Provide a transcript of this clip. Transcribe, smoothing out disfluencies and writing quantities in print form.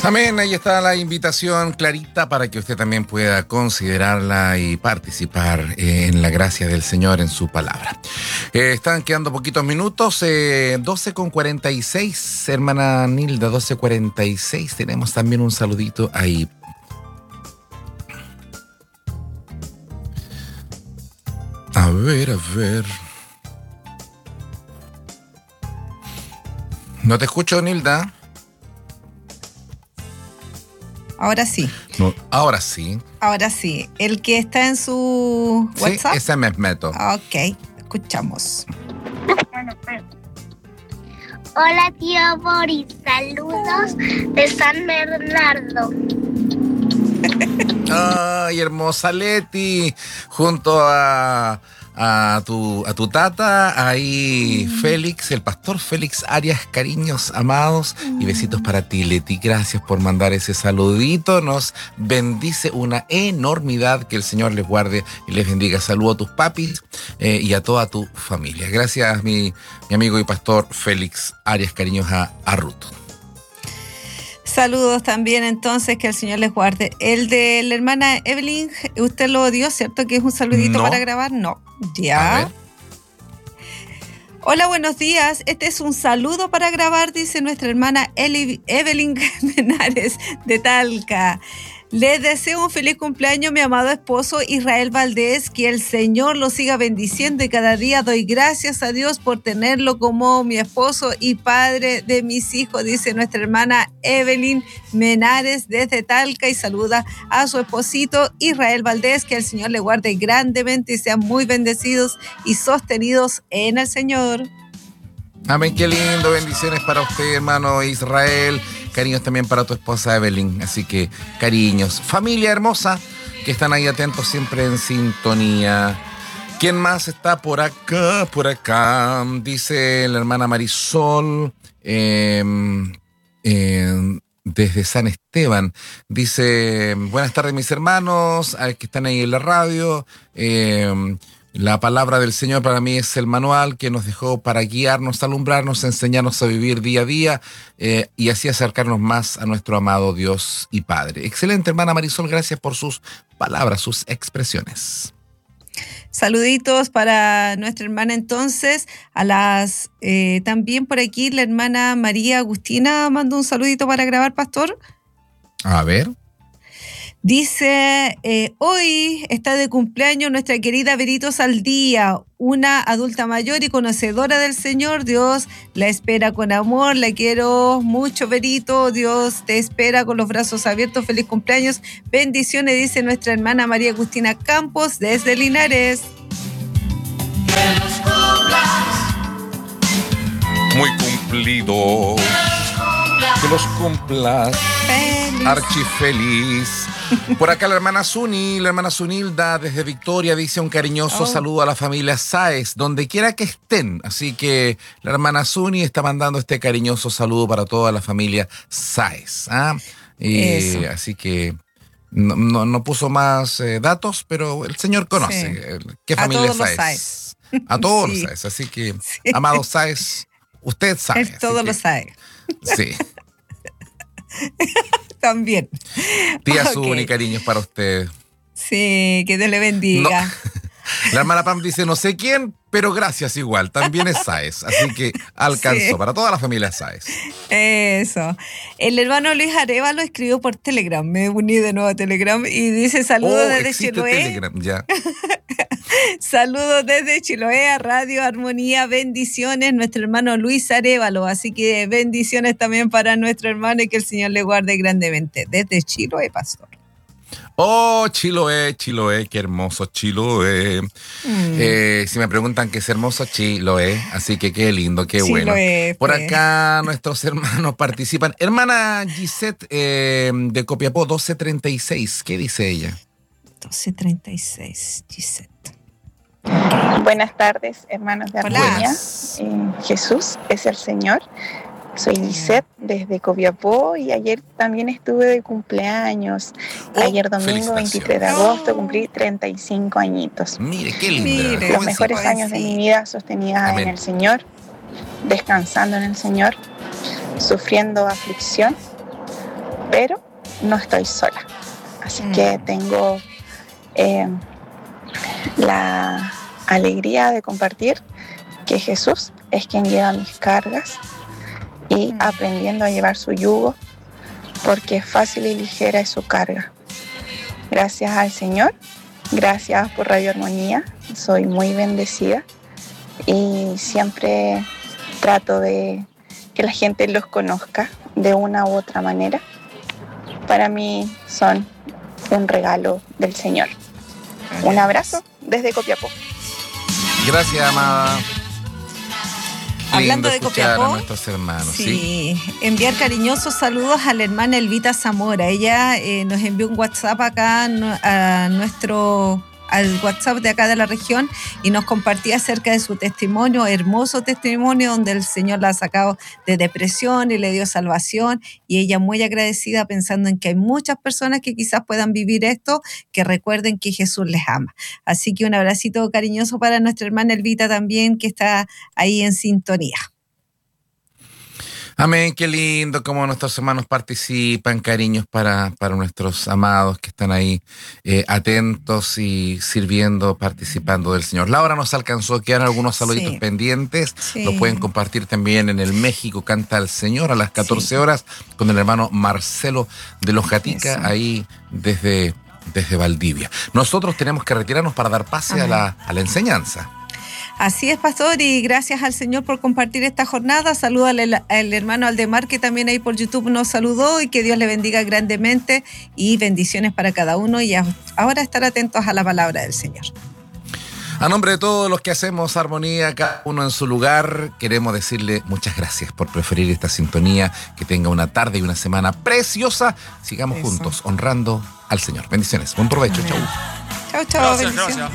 Amén, ahí está la invitación clarita para que usted también pueda considerarla y participar en la gracia del Señor en su palabra. Están quedando poquitos minutos, 12:46, hermana Nilda, 12:46. Tenemos también un saludito ahí. A ver. No te escucho, Nilda. Ahora sí. No, ahora sí. Ahora sí. El que está en su WhatsApp. Sí, ese me meto. Ok, escuchamos. Hola, tío Boris. Saludos de San Bernardo. Ay, hermosa Leti. Junto a tu tata, ahí Félix, el pastor Félix Arias, cariños amados y besitos para ti, Leti. Gracias por mandar ese saludito. Nos bendice una enormidad. Que el Señor les guarde y les bendiga. Saludo a tus papis y a toda tu familia. Gracias, mi amigo y pastor Félix Arias, cariños a Ruth. Saludos también, entonces, que el Señor les guarde. El de la hermana Evelyn, usted lo dio, ¿cierto? Que es un saludito para grabar. No, ya. Hola, buenos días. Este es un saludo para grabar, dice nuestra hermana Evelyn Menares de Talca. Les deseo un feliz cumpleaños, mi amado esposo Israel Valdés, que el Señor lo siga bendiciendo y cada día doy gracias a Dios por tenerlo como mi esposo y padre de mis hijos, dice nuestra hermana Evelyn Menares desde Talca, y saluda a su esposito Israel Valdés, que el Señor le guarde grandemente y sean muy bendecidos y sostenidos en el Señor. Amén, qué lindo. Bendiciones para usted, hermano Israel. Cariños también para tu esposa Evelyn. Así que cariños. Familia hermosa, que están ahí atentos siempre en sintonía. ¿Quién más está por acá? Por acá. Dice la hermana Marisol. Desde San Esteban. Dice, buenas tardes mis hermanos que están ahí en la radio. La palabra del Señor para mí es el manual que nos dejó para guiarnos, alumbrarnos, enseñarnos a vivir día a día y así acercarnos más a nuestro amado Dios y Padre. Excelente, hermana Marisol, gracias por sus palabras, sus expresiones. Saluditos para nuestra hermana entonces, también por aquí la hermana María Agustina mandó un saludito para grabar, pastor. A ver. Dice, hoy está de cumpleaños nuestra querida Verito Saldía, una adulta mayor y conocedora del Señor. Dios la espera con amor, la quiero mucho, Verito. Dios te espera con los brazos abiertos. Feliz cumpleaños, bendiciones, dice nuestra hermana María Agustina Campos desde Linares. Que los cumplas. Muy cumplido. Que los cumplas. Archifeliz. Por acá la hermana Zunilda desde Victoria dice un cariñoso saludo a la familia Sáez, donde quiera que estén. Así que la hermana Zuni está mandando este cariñoso saludo para toda la familia Sáez. Así que no puso más datos, pero el Señor conoce qué familia Sáez. A todos los Sáez. Así que, amado Sáez, usted sabe. Él todo lo sabe. Sí. También. Tía Zuni, cariños para usted. Sí, que Dios le bendiga. No. La hermana Pam dice, no sé quién, pero gracias igual. También es Sáez, así que alcanzó para toda la familia Sáez. Eso. El hermano Luis Arevalo escribió por Telegram. Me uní de nuevo a Telegram y dice saludos desde Chiloé. Telegram, ya. Saludos desde Chiloé a Radio Armonía, bendiciones, nuestro hermano Luis Arevalo, así que bendiciones también para nuestro hermano y que el Señor le guarde grandemente. Desde Chiloé, pastor. Oh, Chiloé, qué hermoso Chiloé. Si me preguntan qué es hermoso, Chiloé, así que qué lindo, qué Chiloé, bueno. Por acá nuestros hermanos participan. Hermana Gisette de Copiapó, 1236, ¿qué dice ella? 1236, Gisette. Buenas tardes, hermanos de Armonía. Jesús es el Señor. Soy Gisette desde Copiapó y ayer también estuve de cumpleaños. Ayer domingo 23 de agosto cumplí 35 añitos. Mire, qué lindo. Los mejores años de mi vida sostenida en el Señor, descansando en el Señor, sufriendo aflicción, pero no estoy sola. Así que tengo la alegría de compartir que Jesús es quien lleva mis cargas y aprendiendo a llevar su yugo, porque fácil y ligera es su carga. Gracias al Señor, gracias por Radio Armonía, soy muy bendecida y siempre trato de que la gente los conozca de una u otra manera. Para mí son un regalo del Señor. Un abrazo desde Copiapó. Gracias, amada. Hablando de Copiapó, a nuestros hermanos, sí, enviar cariñosos saludos a la hermana Elvita Zamora. Ella nos envió un WhatsApp acá al WhatsApp de acá de la región y nos compartía acerca de su testimonio, hermoso testimonio donde el Señor la ha sacado de depresión y le dio salvación, y ella muy agradecida pensando en que hay muchas personas que quizás puedan vivir esto, que recuerden que Jesús les ama. Así que un abracito cariñoso para nuestra hermana Elvita también, que está ahí en sintonía. Amén, qué lindo como nuestros hermanos participan, cariños para nuestros amados que están ahí atentos y sirviendo, participando del Señor. Laura nos alcanzó, quedan algunos saluditos pendientes, lo pueden compartir también en el México Canta al Señor a las 14 horas con el hermano Marcelo de los Gatica, ahí desde Valdivia. Nosotros tenemos que retirarnos para dar pase a la enseñanza. Así es, pastor, y gracias al Señor por compartir esta jornada. Saluda al hermano Aldemar, que también ahí por YouTube nos saludó, y que Dios le bendiga grandemente y bendiciones para cada uno, y ahora estar atentos a la palabra del Señor. A nombre de todos los que hacemos Armonía, cada uno en su lugar, queremos decirle muchas gracias por preferir esta sintonía, que tenga una tarde y una semana preciosa. Sigamos juntos honrando al Señor. Bendiciones, buen provecho, chau. Chau, bendiciones.